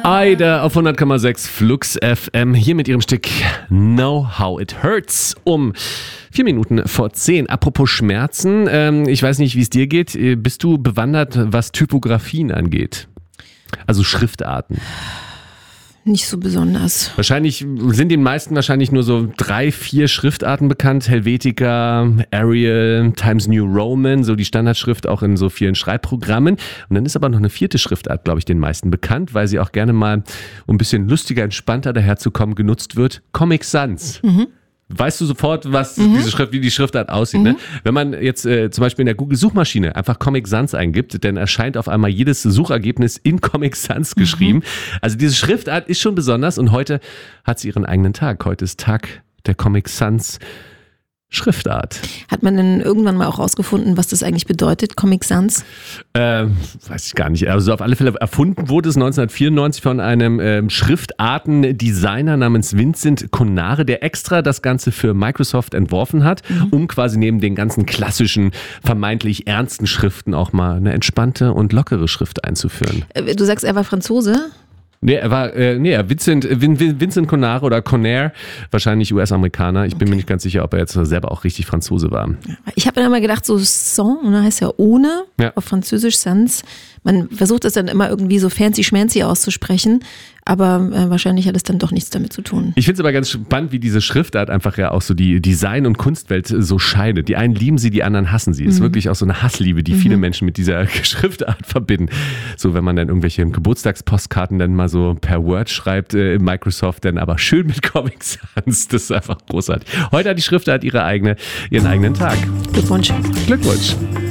Aida auf 100,6 Flux FM, hier mit ihrem Stück Know How It Hurts um 4 Minuten vor 10. Apropos Schmerzen, ich weiß nicht, wie es dir geht. Bist du bewandert, was Typografien angeht? Also Schriftarten. Nicht so besonders. Wahrscheinlich sind den meisten nur so 3, 4 Schriftarten bekannt. Helvetica, Arial, Times New Roman, so die Standardschrift auch in so vielen Schreibprogrammen. Und dann ist aber noch eine 4. Schriftart, glaube ich, den meisten bekannt, weil sie auch gerne mal, um ein bisschen lustiger, entspannter daherzukommen, genutzt wird. Comic Sans. Mhm. Weißt du sofort, was wie die Schriftart aussieht. Ne? Wenn man jetzt zum Beispiel in der Google-Suchmaschine einfach Comic Sans eingibt, dann erscheint auf einmal jedes Suchergebnis in Comic Sans geschrieben. Also diese Schriftart ist schon besonders und heute hat sie ihren eigenen Tag. Heute ist Tag der Comic Sans Schriftart. Hat man denn irgendwann mal auch rausgefunden, was das eigentlich bedeutet, Comic Sans? Weiß ich gar nicht. Also auf alle Fälle erfunden wurde es 1994 von einem Schriftartendesigner namens Vincent Conare, der extra das Ganze für Microsoft entworfen hat, um quasi neben den ganzen klassischen, vermeintlich ernsten Schriften auch mal eine entspannte und lockere Schrift einzuführen. Du sagst, er war Franzose? Nee, er war Vincent Conare oder Conare, wahrscheinlich US-Amerikaner. Ich bin mir nicht ganz sicher, ob er jetzt selber auch richtig Franzose war. Ich habe dann immer gedacht, so sans, heißt ja ohne, auf Französisch sans. Man versucht es dann immer irgendwie so fancy-schmancy auszusprechen, aber wahrscheinlich hat es dann doch nichts damit zu tun. Ich finde es aber ganz spannend, wie diese Schriftart einfach ja auch so die Design- und Kunstwelt so scheidet. Die einen lieben sie, die anderen hassen sie. Es ist wirklich auch so eine Hassliebe, die viele Menschen mit dieser Schriftart verbinden. So, wenn man dann irgendwelche Geburtstagspostkarten dann mal so per Word schreibt in Microsoft, dann aber schön mit Comic Sans. Das ist einfach großartig. Heute hat die Schriftart ihren eigenen Tag. Glückwunsch. Glückwunsch.